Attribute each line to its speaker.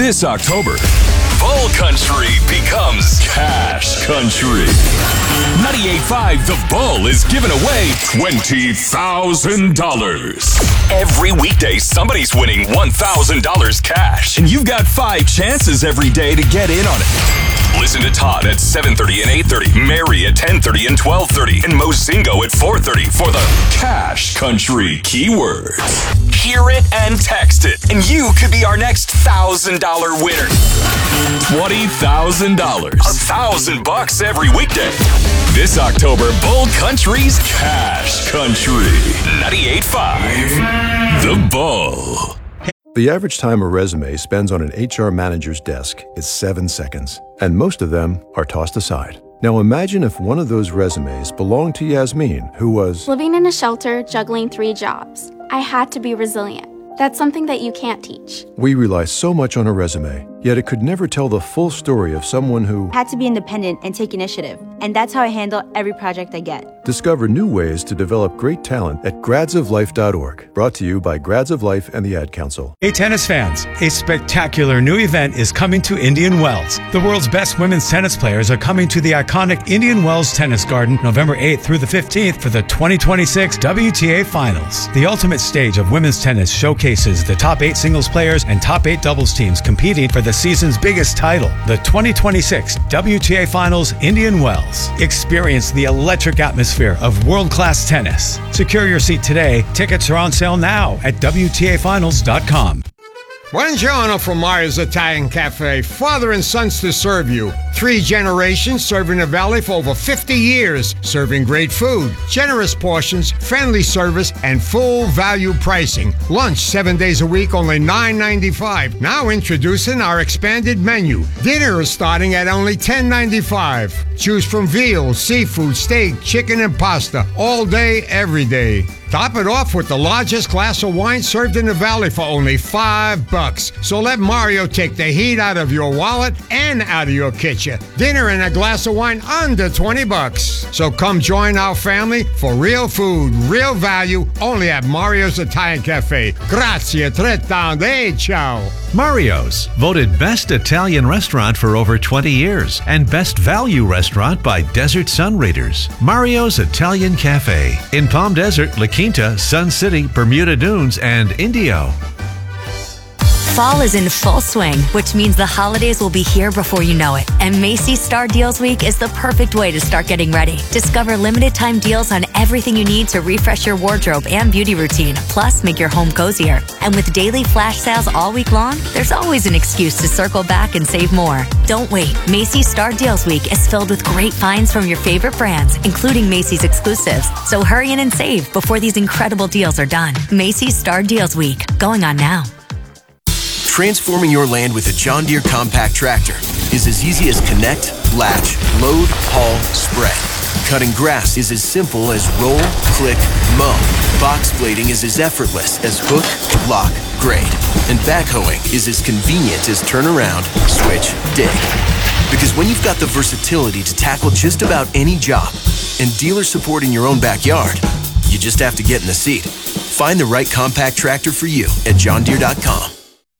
Speaker 1: This October, Bull Country becomes Cash Country. 98.5 The Bull is giving away $20,000. Every weekday, somebody's winning $1,000 cash. And you've got 5 chances every day to get in on it. Listen to Todd at 7:30 and 8:30, Mary at 10:30 and 12:30, and Mozingo at 4:30 for the Cash Country keywords. Hear it and text it, and you could be our next $1,000 winner. $20,000. $1,000 every weekday. This October, Bull Country's Cash Country. 98.5 The Bull.
Speaker 2: The average time a resume spends on an HR manager's desk is 7 seconds, and most of them are tossed aside. Now imagine if one of those resumes belonged to Yasmin, who was
Speaker 3: living in a shelter, juggling 3 jobs. I had to be resilient. That's something that you can't teach.
Speaker 2: We rely so much on a resume, yet it could never tell the full story of someone who
Speaker 4: had to be independent and take initiative. And that's how I handle every project I get.
Speaker 2: Discover new ways to develop great talent at gradsoflife.org. Brought to you by Grads of Life and the Ad Council.
Speaker 5: Hey tennis fans, a spectacular new event is coming to Indian Wells. The world's best women's tennis players are coming to the iconic Indian Wells Tennis Garden November 8th through the 15th for the 2026 WTA Finals. The ultimate stage of women's tennis showcases the top 8 singles players and top 8 doubles teams competing for the season's biggest title, the 2026 WTA Finals Indian Wells. Experience the electric atmosphere of world-class tennis. Secure your seat today. Tickets are on sale now at WTAfinals.com.
Speaker 6: Buongiorno from Mario's Italian Cafe. Father and sons to serve you. 3 generations serving the Valley for over 50 years. Serving great food, generous portions, friendly service, and full value pricing. Lunch 7 days a week, only $9.95. Now introducing our expanded menu. Dinner is starting at only $10.95. Choose from veal, seafood, steak, chicken, and pasta. All day, every day. Top it off with the largest glass of wine served in the Valley for only $5. So let Mario take the heat out of your wallet and out of your kitchen. Dinner and a glass of wine under $20. So come join our family for real food, real value, only at Mario's Italian Cafe. Grazie, tante, ciao.
Speaker 7: Mario's, voted Best Italian Restaurant for over 20 years and Best Value Restaurant by Desert Sun Raiders. Mario's Italian Cafe in Palm Desert, La Quinta, Sun City, Bermuda Dunes, and Indio.
Speaker 8: Fall is in full swing, which means the holidays will be here before you know it. And Macy's Star Deals Week is the perfect way to start getting ready. Discover limited time deals on everything you need to refresh your wardrobe and beauty routine, plus make your home cozier. And with daily flash sales all week long, there's always an excuse to circle back and save more. Don't wait. Macy's Star Deals Week is filled with great finds from your favorite brands, including Macy's exclusives. So hurry in and save before these incredible deals are done. Macy's Star Deals Week, going on now.
Speaker 9: Transforming your land with a John Deere compact tractor is as easy as connect, latch, load, haul, spread. Cutting grass is as simple as roll, click, mow. Box blading is as effortless as hook, lock, grade. And backhoeing is as convenient as turn around, switch, dig. Because when you've got the versatility to tackle just about any job and dealer support in your own backyard, you just have to get in the seat. Find the right compact tractor for you at johndeere.com.